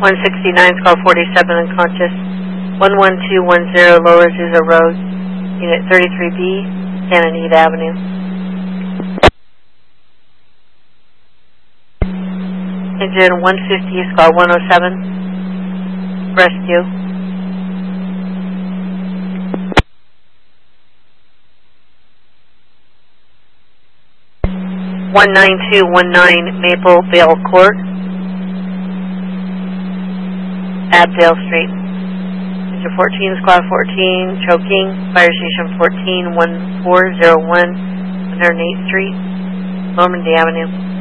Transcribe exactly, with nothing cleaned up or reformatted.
one sixty-nine, squad forty-seven, unconscious. one one two one zero, Lower Azusa Road, Unit thirty-three B, Santa Anita Avenue. Engine one fifty, squad one oh seven, rescue. one nine two one nine, Maple Vale Court, Abdale Street. Engine fourteen, squad fourteen, choking, fire station fourteen, one four zero one, one oh eighth Street, Normandy Avenue.